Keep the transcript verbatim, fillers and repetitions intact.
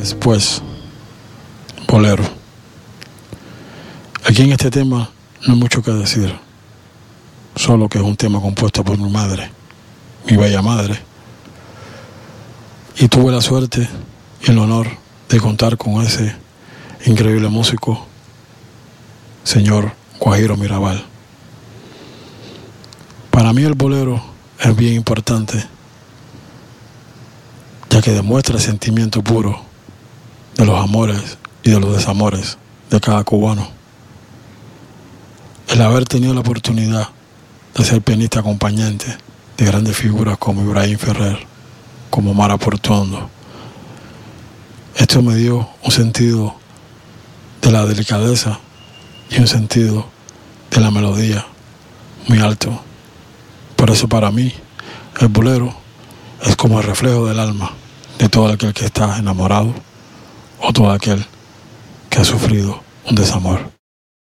después, bolero. Aquí en este tema no hay mucho que decir, solo que es un tema compuesto por mi madre, mi bella madre, y tuve la suerte y el honor de contar con ese increíble músico, señor Guajiro Mirabal. Para mí el bolero es bien importante, ya que demuestra el sentimiento puro de los amores y de los desamores de cada cubano. El haber tenido la oportunidad de ser pianista acompañante de grandes figuras como Ibrahim Ferrer, como Mara Portuondo, esto me dio un sentido de la delicadeza y un sentido de la melodía muy alto. Por eso para mí el bolero es como el reflejo del alma de todo aquel que está enamorado o todo aquel que ha sufrido un desamor.